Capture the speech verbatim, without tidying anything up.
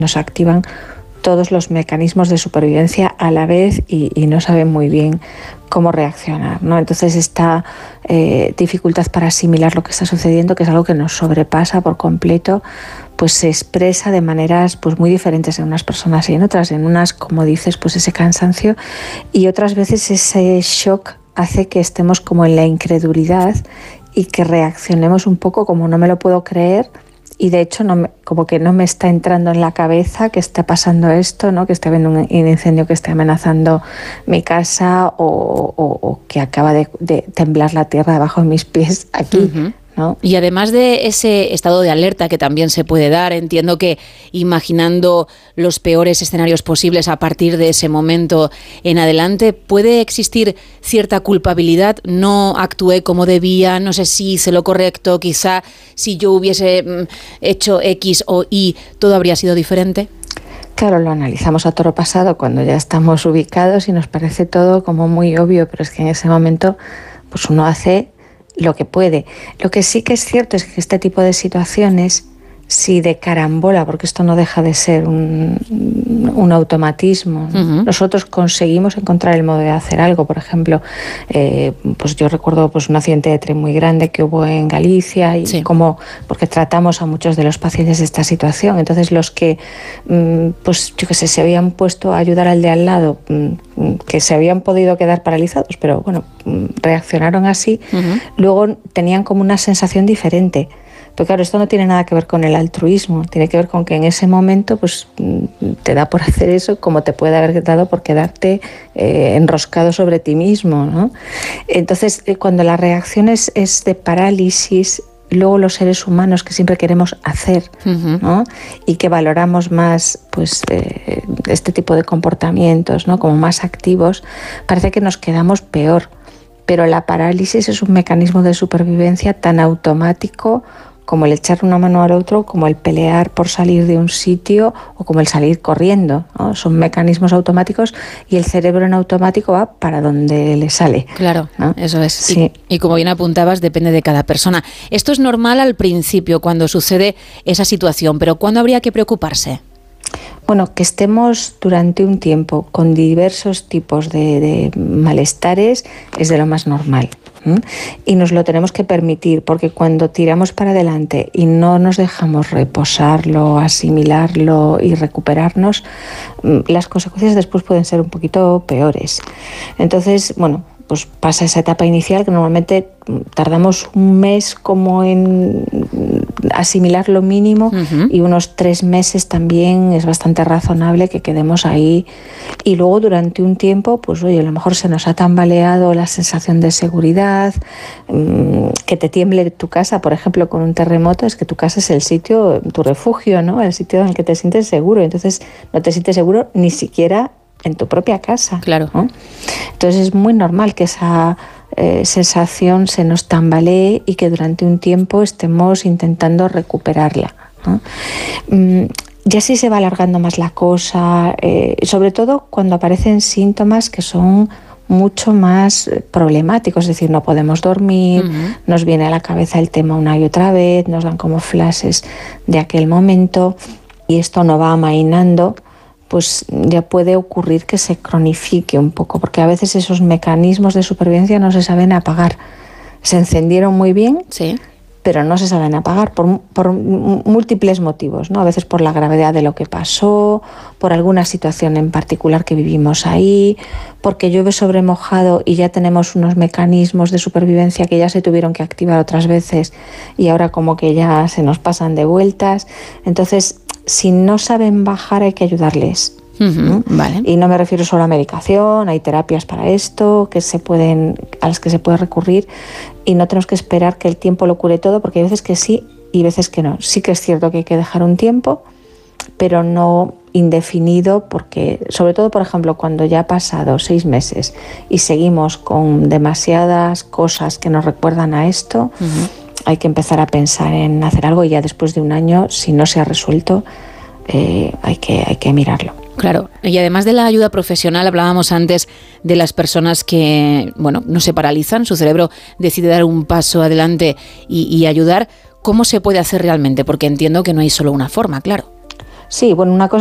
nos activan todos los mecanismos de supervivencia a la vez y, y no saben muy bien cómo reaccionar, ¿no? Entonces esta eh, dificultad para asimilar lo que está sucediendo, que es algo que nos sobrepasa por completo, pues se expresa de maneras pues muy diferentes en unas personas y en otras. En unas, como dices, pues ese cansancio, y otras veces ese shock hace que estemos como en la incredulidad y que reaccionemos un poco como no me lo puedo creer. Y de hecho, no me, como que no me está entrando en la cabeza que está pasando esto, ¿no? Que está habiendo un incendio que está amenazando mi casa o, o, o que acaba de, de temblar la tierra debajo de mis pies aquí. Uh-huh. ¿No? Y además de ese estado de alerta que también se puede dar, entiendo que imaginando los peores escenarios posibles a partir de ese momento en adelante, ¿puede existir cierta culpabilidad? No actué como debía, no sé si hice lo correcto, quizá si yo hubiese hecho X o Y, todo habría sido diferente. Claro, lo analizamos a toro pasado cuando ya estamos ubicados y nos parece todo como muy obvio, pero es que en ese momento pues uno hace lo que puede. Lo que sí que es cierto es que este tipo de situaciones, si de carambola, porque esto no deja de ser un, un automatismo, ¿no? Uh-huh. Nosotros conseguimos encontrar el modo de hacer algo. Por ejemplo, eh, pues yo recuerdo pues un accidente de tren muy grande que hubo en Galicia y sí. como porque tratamos a muchos de los pacientes de esta situación. Entonces los que pues yo que sé se habían puesto a ayudar al de al lado, que se habían podido quedar paralizados, pero bueno, reaccionaron así, uh-huh. luego tenían como una sensación diferente. Pero claro, esto no tiene nada que ver con el altruismo, tiene que ver con que en ese momento pues te da por hacer eso como te puede haber dado por quedarte eh, enroscado sobre ti mismo, ¿no? Entonces, cuando la reacción es, es de parálisis, luego los seres humanos que siempre queremos hacer, uh-huh. ¿no? Y que valoramos más pues eh, este tipo de comportamientos, ¿no? Como más activos, parece que nos quedamos peor. Pero la parálisis es un mecanismo de supervivencia tan automático como el echar una mano al otro, como el pelear por salir de un sitio o como el salir corriendo, ¿no? Son mecanismos automáticos y el cerebro en automático va para donde le sale. Claro, ¿no? Eso es. Sí. Y, y como bien apuntabas, depende de cada persona. Esto es normal al principio, cuando sucede esa situación, pero ¿cuándo habría que preocuparse? Bueno, que estemos durante un tiempo con diversos tipos de, de malestares es de lo más normal. ¿Mm? Y nos lo tenemos que permitir, porque cuando tiramos para adelante y no nos dejamos reposarlo, asimilarlo y recuperarnos, las consecuencias después pueden ser un poquito peores. Entonces, bueno, pues pasa esa etapa inicial que normalmente tardamos un mes como en asimilar lo mínimo, uh-huh. y unos tres meses también es bastante razonable que quedemos ahí. Y luego durante un tiempo, pues oye, a lo mejor se nos ha tambaleado la sensación de seguridad, que te tiemble tu casa, por ejemplo, con un terremoto, es que tu casa es el sitio, tu refugio, ¿no? El sitio en el que te sientes seguro. Entonces no te sientes seguro ni siquiera en tu propia casa. Claro. ¿no? Entonces es muy normal que esa eh, sensación se nos tambalee y que durante un tiempo estemos intentando recuperarla, ¿no? Mm, ya si se va alargando más la cosa, eh, sobre todo cuando aparecen síntomas que son mucho más problemáticos, es decir, no podemos dormir, uh-huh. nos viene a la cabeza el tema una y otra vez, nos dan como flashes de aquel momento y esto no va amainando, pues ya puede ocurrir que se cronifique un poco, porque a veces esos mecanismos de supervivencia no se saben apagar. Se encendieron muy bien, sí. pero no se saben apagar por, por múltiples motivos, ¿no? A veces por la gravedad de lo que pasó, por alguna situación en particular que vivimos ahí, porque llueve sobre mojado y ya tenemos unos mecanismos de supervivencia que ya se tuvieron que activar otras veces y ahora como que ya se nos pasan de vueltas. Entonces, si no saben bajar hay que ayudarles. Uh-huh, vale. Y no me refiero solo a medicación, hay terapias para esto que se pueden, a las que se puede recurrir y no tenemos que esperar que el tiempo lo cure todo, porque hay veces que sí y veces que no. Sí que es cierto que hay que dejar un tiempo, pero no indefinido, porque sobre todo, por ejemplo, cuando ya ha pasado seis meses y seguimos con demasiadas cosas que nos recuerdan a esto, uh-huh. hay que empezar a pensar en hacer algo y ya después de un año, si no se ha resuelto, eh, hay que, hay que mirarlo. Claro, y además de la ayuda profesional, hablábamos antes de las personas que, bueno, no se paralizan, su cerebro decide dar un paso adelante y, y ayudar. ¿Cómo se puede hacer realmente? Porque entiendo que no hay solo una forma, claro. Sí, bueno, una cosa